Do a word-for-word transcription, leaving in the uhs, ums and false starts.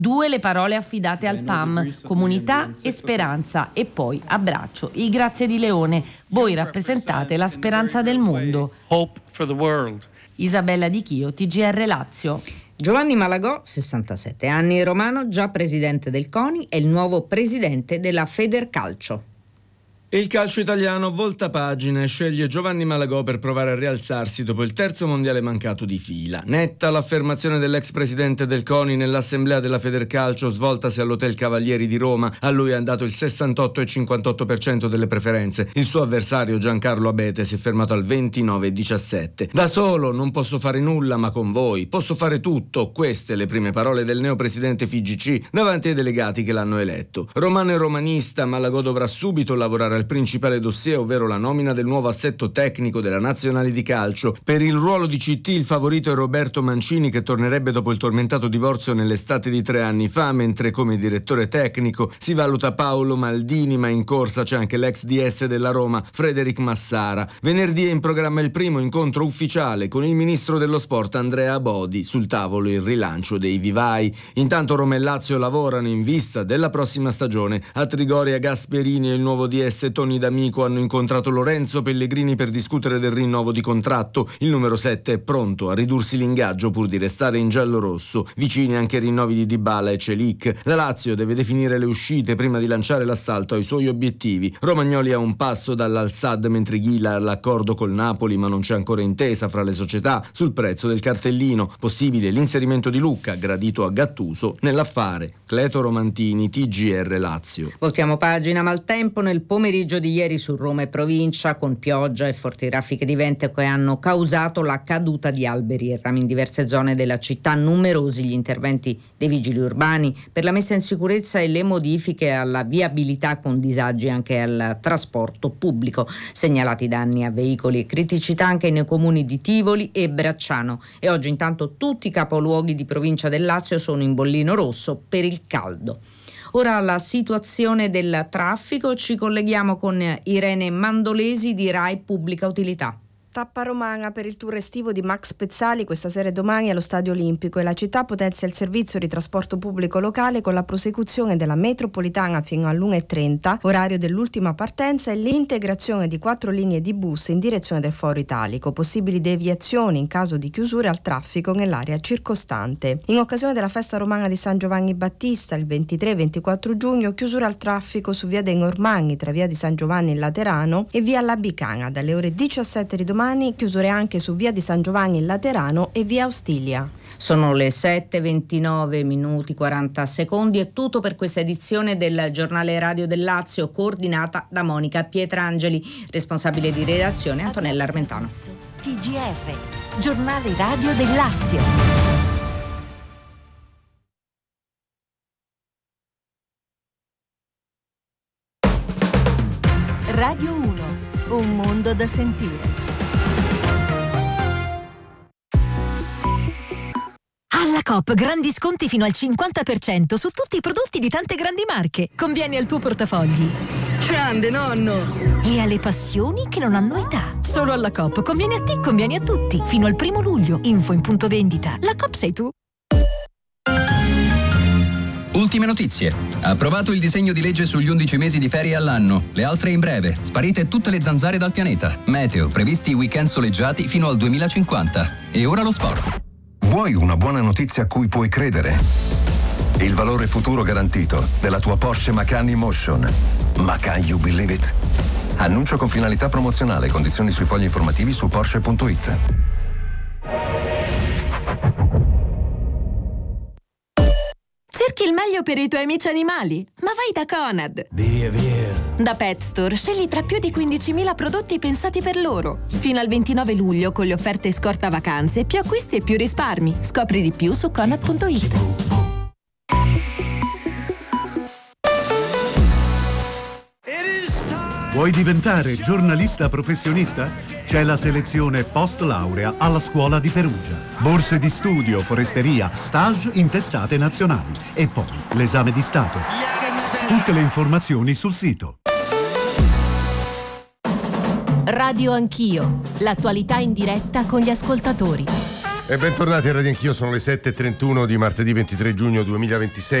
Due le parole affidate al P A M, comunità e speranza, e poi abbraccio, il grazie di Leone, voi rappresentate la speranza del mondo. Hope for the world. Isabella Di Chio, T G R Lazio. Giovanni Malagò, sessantasette anni, romano, già presidente del CONI, è il nuovo presidente della Federcalcio. Il calcio italiano volta pagina e sceglie Giovanni Malagò per provare a rialzarsi dopo il terzo mondiale mancato di fila. Netta l'affermazione dell'ex presidente del CONI nell'assemblea della Federcalcio svoltasi all'Hotel Cavalieri di Roma. A lui è andato il sessantotto virgola cinquantotto per cento delle preferenze. Il suo avversario Giancarlo Abete si è fermato al ventinove virgola diciassette. Da solo non posso fare nulla, ma con voi posso fare tutto. Queste le prime parole del neopresidente F I G C davanti ai delegati che l'hanno eletto. Romano e romanista, Malagò dovrà subito lavorare il principale dossier, ovvero la nomina del nuovo assetto tecnico della nazionale di calcio. Per il ruolo di C T il favorito è Roberto Mancini, che tornerebbe dopo il tormentato divorzio nell'estate di tre anni fa, mentre come direttore tecnico si valuta Paolo Maldini, ma in corsa c'è anche l'ex D S della Roma Frederic Massara. Venerdì è in programma il primo incontro ufficiale con il ministro dello sport Andrea Abodi, sul tavolo il rilancio dei vivai. Intanto Roma e Lazio lavorano in vista della prossima stagione. A Trigoria Gasperini e il nuovo D S Toni D'Amico hanno incontrato Lorenzo Pellegrini per discutere del rinnovo di contratto. Il numero sette è pronto a ridursi l'ingaggio pur di restare in giallo-rosso. Vicini anche i rinnovi di Dybala e Celik. La Lazio deve definire le uscite prima di lanciare l'assalto ai suoi obiettivi. Romagnoli ha un passo dall'Al-Sadd, mentre Ghila ha l'accordo col Napoli, ma non c'è ancora intesa fra le società sul prezzo del cartellino. Possibile l'inserimento di Lucca, gradito a Gattuso, nell'affare. Cleto Romantini, T G R Lazio. Voltiamo pagina. Maltempo nel pomeriggio di ieri su Roma e provincia, con pioggia e forti raffiche di vento che hanno causato la caduta di alberi e rami in diverse zone della città. Numerosi gli interventi dei vigili urbani per la messa in sicurezza e le modifiche alla viabilità, con disagi anche al trasporto pubblico. Segnalati danni a veicoli e criticità anche nei comuni di Tivoli e Bracciano. E oggi intanto tutti i capoluoghi di provincia del Lazio sono in bollino rosso per il caldo. Ora la situazione del traffico, ci colleghiamo con Irene Mandolesi di Rai Pubblica Utilità. Tappa romana per il tour estivo di Max Pezzali questa sera e domani allo Stadio Olimpico, e la città potenzia il servizio di trasporto pubblico locale con la prosecuzione della metropolitana fino all'una e trenta, orario dell'ultima partenza, e l'integrazione di quattro linee di bus in direzione del Foro Italico, possibili deviazioni in caso di chiusure al traffico nell'area circostante. In occasione della festa romana di San Giovanni Battista il ventitré e ventiquattro giugno, chiusura al traffico su via dei Normanni tra via di San Giovanni in Laterano e via Labicana dalle ore diciassette di domani. Chiusure anche su via di San Giovanni in Laterano e via Austilia. Sono le sette e ventinove minuti quaranta secondi. È tutto per questa edizione del Giornale Radio del Lazio, coordinata da Monica Pietrangeli, responsabile di redazione Antonella Armentano. T G R, Giornale Radio del Lazio. Radio uno, un mondo da sentire. Alla Coop grandi sconti fino al cinquanta per cento su tutti i prodotti di tante grandi marche. Convieni al tuo portafogli. Grande nonno! E alle passioni che non hanno età. Solo alla Coop conviene a te, conviene a tutti. Fino al primo luglio. Info in punto vendita. La Coop sei tu. Ultime notizie. Approvato il disegno di legge sugli undici mesi di ferie all'anno. Le altre in breve. Sparite tutte le zanzare dal pianeta. Meteo. Previsti weekend soleggiati fino al duemilacinquanta. E ora lo sport. Vuoi una buona notizia a cui puoi credere? Il valore futuro garantito della tua Porsche Macan E-Motion. Ma can you believe it? Annuncio con finalità promozionale. Condizioni sui fogli informativi su Porsche punto it. Cerchi il meglio per i tuoi amici animali? Ma vai da Conad! Via, via! Da Pet Store scegli tra più di quindicimila prodotti pensati per loro. Fino al ventinove luglio, con le offerte scorta vacanze, più acquisti e più risparmi. Scopri di più su Conad punto it. Vuoi diventare giornalista professionista? C'è la selezione post laurea alla Scuola di Perugia. Borse di studio, foresteria, stage in testate nazionali e poi l'esame di Stato. Tutte le informazioni sul sito. Radio Anch'io, l'attualità in diretta con gli ascoltatori. E bentornati a Radio Anch'io, sono le sette e trentuno di martedì ventitré giugno duemilaventisei.